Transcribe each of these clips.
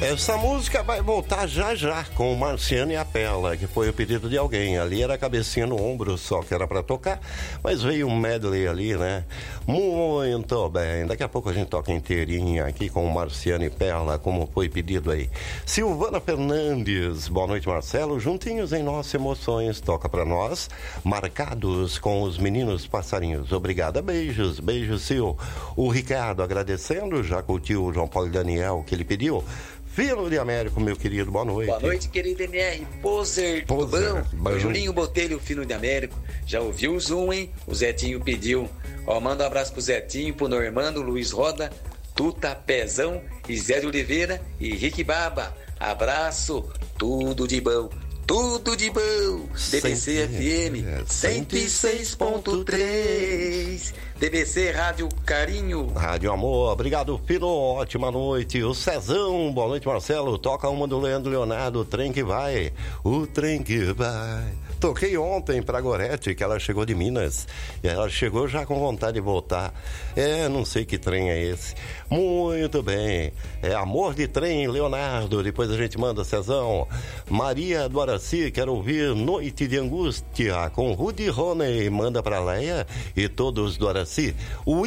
Essa música vai voltar já já com o Marciano e a Pela, que foi o pedido de alguém. Ali era a cabecinha no ombro só que era pra tocar, mas veio um medley ali, né? Muito bem, daqui a pouco a gente toca inteirinha aqui com o Marciano e Pela, como foi pedido aí. Silvana Fernandes, boa noite, Marcelo. Juntinhos em nossas emoções, toca pra nós, marcados com os meninos passarinhos. Obrigada, beijos, beijos, Sil. O Ricardo agradecendo, já curtiu o João Paulo e Daniel que ele pediu. Filho de Américo, meu querido, boa noite. Boa noite, querido MR. Poser, tudo bom? O Julinho Botelho, filho de Américo. Já ouviu o Zoom, hein? O Zetinho pediu. Ó, manda um abraço pro Zetinho, pro Normando, Luiz Roda, Tuta Pezão, e Zé de Oliveira e Rick Baba. Abraço, tudo de bom. Tudo de bom. DBC FM 106.3. DBC Rádio Carinho. Rádio Amor, obrigado, filho. Ótima noite. O Cezão, boa noite, Marcelo. Toca uma do Leandro Leonardo, o trem que vai. O trem que vai. Toquei ontem pra Gorete, que ela chegou de Minas. E ela chegou já com vontade de voltar. Não sei que trem é esse. Muito bem. É Amor de Trem, Leonardo. Depois a gente manda, Cezão. Maria do Araci, quero ouvir Noite de Angústia com Rudy Roney. Manda pra Leia e todos do Araci.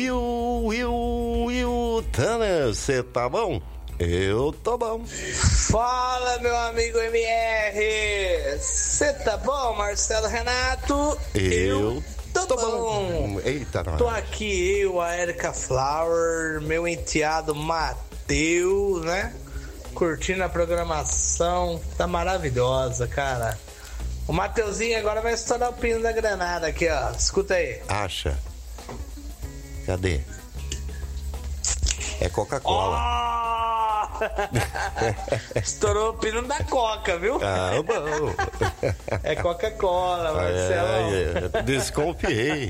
Will Tanner, cê tá bom? Eu tô bom. Fala, meu amigo MR. Cê tá bom, Marcelo Renato? Eu tô bom. Eita, nós. Tô aqui, eu, a Erika Flower, meu enteado Matheus, né? Curtindo a programação. Tá maravilhosa, cara. O Mateuzinho agora vai estourar o pino da granada aqui, ó. Escuta aí. Acha. Cadê? É Coca-Cola. Estourou o pino da Coca, viu? Ah, bom. É Coca-Cola, Marcelo. Desconfiei.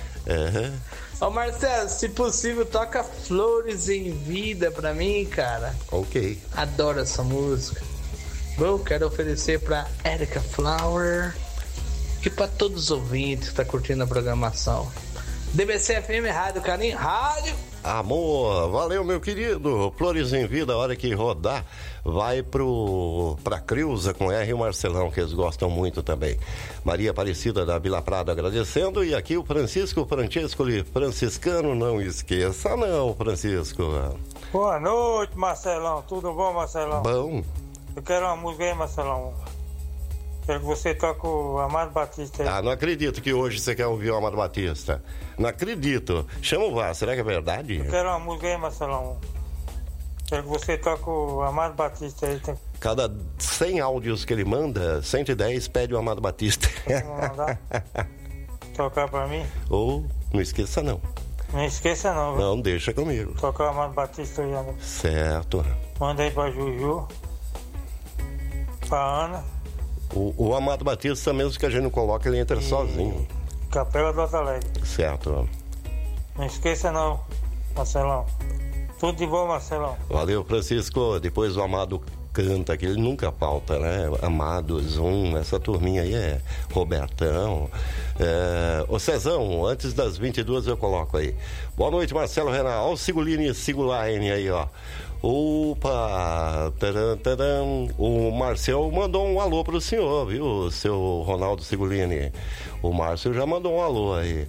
Ô, Marcelo, se possível, toca Flores em Vida pra mim, cara. Ok. Adoro essa música. Bom, quero oferecer pra Erika Flower e pra todos os ouvintes que tá curtindo a programação. DBC FM Rádio Carinho, Rádio Amor, valeu, meu querido. Flores em Vida, a hora que rodar, vai pra Creuza com R e o Marcelão, que eles gostam muito também. Maria Aparecida da Vila Prado agradecendo. E aqui o Francisco franciscano, não esqueça não, Francisco. Boa noite, Marcelão. Tudo bom, Marcelão? Bom. Eu quero uma música aí, Marcelão. Quero que você toque o Amado Batista aí. Não acredito que hoje você quer ouvir o Amado Batista. Não acredito. Chama o Vá, será que é verdade? Eu quero uma música aí, Marcelão. Quero que você toque o Amado Batista aí. Cada 100 áudios que ele manda, 110 pede o Amado Batista. Mandar tocar pra mim? Não esqueça não. Não esqueça não, viu? Não, deixa comigo. Tocar o Amado Batista aí, amigo. Certo. Manda aí pra Juju, pra Ana. O Amado Batista, mesmo que a gente não coloque, ele entra sozinho. Capela do Alto Alegre. Certo. Não esqueça não, Marcelão. Tudo de bom, Marcelão. Valeu, Francisco. Depois o Amado canta, que ele nunca falta, né? Amado, Zoom, essa turminha aí é Robertão. Ô Cezão, antes das 22 eu coloco aí. Boa noite, Marcelo Renan. Olha o Sigolini Sigulaine aí, ó. Opa! Taran, taran. O Marcel mandou um alô pro senhor, viu, seu Ronaldo Sigolini? O Márcio já mandou um alô aí.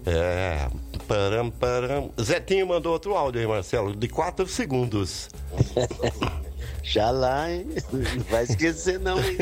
Param, param. Zetinho mandou outro áudio aí, Marcelo, de 4 segundos. Já lá, hein? Não vai esquecer não, hein?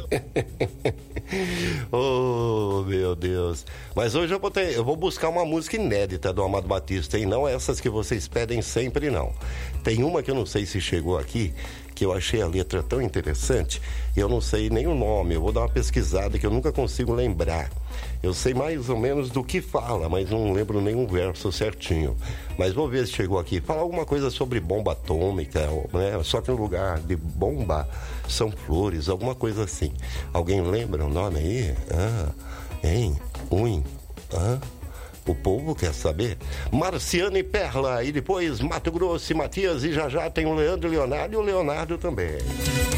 Oh, meu Deus. Mas hoje eu vou buscar uma música inédita do Amado Batista, e não essas que vocês pedem sempre, não. Tem uma que eu não sei se chegou aqui, que eu achei a letra tão interessante, eu não sei nem o nome, eu vou dar uma pesquisada que eu nunca consigo lembrar. Eu sei mais ou menos do que fala, mas não lembro nenhum verso certinho. Mas vou ver se chegou aqui. Fala alguma coisa sobre bomba atômica, né? Só que no lugar de bomba são flores, alguma coisa assim. Alguém lembra o nome aí? O povo quer saber. Marciano e Perla, e depois Mato Grosso e Matias, e já tem o Leandro Leonardo e o Leonardo também.